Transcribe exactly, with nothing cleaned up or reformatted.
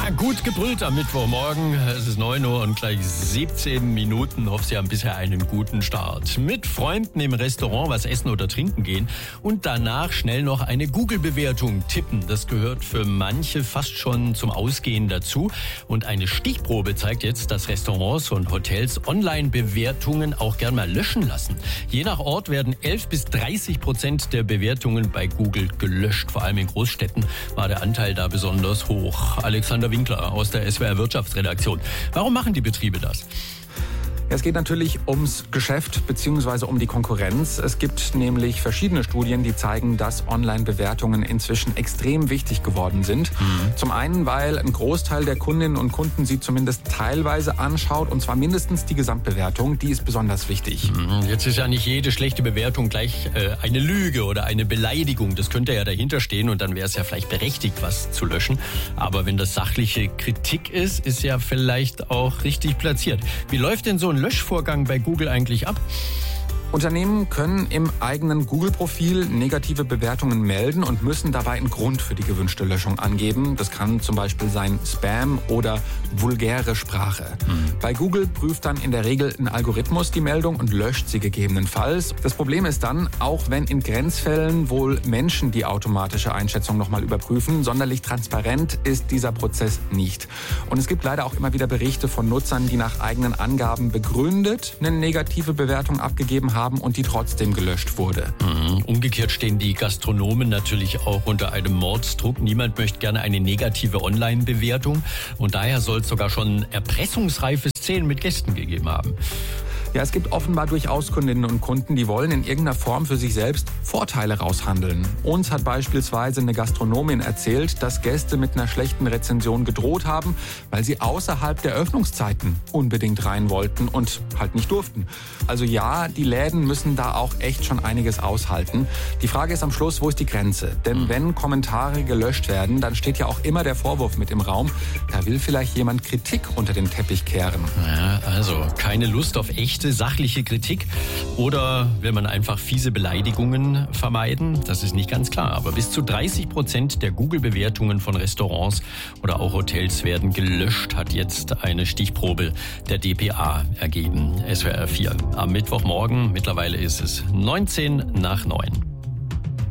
Ja, gut gebrüllt am Mittwochmorgen. Es ist neun Uhr und gleich siebzehn Minuten. Hoffe, Sie haben bisher einen guten Start. Mit Freunden im Restaurant was essen oder trinken gehen und danach schnell noch eine Google-Bewertung tippen. Das gehört für manche fast schon zum Ausgehen dazu. Und eine Stichprobe zeigt jetzt, dass Restaurants und Hotels Online-Bewertungen auch gern mal löschen lassen. Je nach Ort werden elf bis dreißig Prozent der Bewertungen bei Google gelöscht. Vor allem in Großstädten war der Anteil da besonders hoch. Alexander Winkler aus der S W R Wirtschaftsredaktion. Warum machen die Betriebe das? Es geht natürlich ums Geschäft bzw. um die Konkurrenz. Es gibt nämlich verschiedene Studien, die zeigen, dass Online-Bewertungen inzwischen extrem wichtig geworden sind. Mhm. Zum einen, weil ein Großteil der Kundinnen und Kunden sie zumindest teilweise anschaut, und zwar mindestens die Gesamtbewertung. Die ist besonders wichtig. Mhm. Jetzt ist ja nicht jede schlechte Bewertung gleich äh, eine Lüge oder eine Beleidigung. Das könnte ja dahinter stehen und dann wäre es ja vielleicht berechtigt, was zu löschen. Aber wenn das sachliche Kritik ist, ist ja vielleicht auch richtig platziert. Wie läuft denn so ein Löschvorgang bei Google eigentlich ab? Unternehmen können im eigenen Google-Profil negative Bewertungen melden und müssen dabei einen Grund für die gewünschte Löschung angeben. Das kann zum Beispiel sein Spam oder vulgäre Sprache. Mhm. Bei Google prüft dann in der Regel ein Algorithmus die Meldung und löscht sie gegebenenfalls. Das Problem ist dann, auch wenn in Grenzfällen wohl Menschen die automatische Einschätzung nochmal überprüfen, sonderlich transparent ist dieser Prozess nicht. Und es gibt leider auch immer wieder Berichte von Nutzern, die nach eigenen Angaben begründet eine negative Bewertung abgegeben haben haben und die trotzdem gelöscht wurde. Mhm. Umgekehrt stehen die Gastronomen natürlich auch unter einem Mordsdruck. Niemand möchte gerne eine negative Online-Bewertung und daher soll es sogar schon erpressungsreife Szenen mit Gästen gegeben haben. Ja, es gibt offenbar durchaus Kundinnen und Kunden, die wollen in irgendeiner Form für sich selbst Vorteile raushandeln. Uns hat beispielsweise eine Gastronomin erzählt, dass Gäste mit einer schlechten Rezension gedroht haben, weil sie außerhalb der Öffnungszeiten unbedingt rein wollten und halt nicht durften. Also ja, die Läden müssen da auch echt schon einiges aushalten. Die Frage ist am Schluss, wo ist die Grenze? Denn wenn Kommentare gelöscht werden, dann steht ja auch immer der Vorwurf mit im Raum, da will vielleicht jemand Kritik unter den Teppich kehren. Ja, also keine Lust auf echte sachliche Kritik oder will man einfach fiese Beleidigungen vermeiden? Das ist nicht ganz klar, aber bis zu dreißig Prozent der Google-Bewertungen von Restaurants oder auch Hotels werden gelöscht, hat jetzt eine Stichprobe der D P A ergeben. S W R vier am Mittwochmorgen, mittlerweile ist es neunzehn nach neun.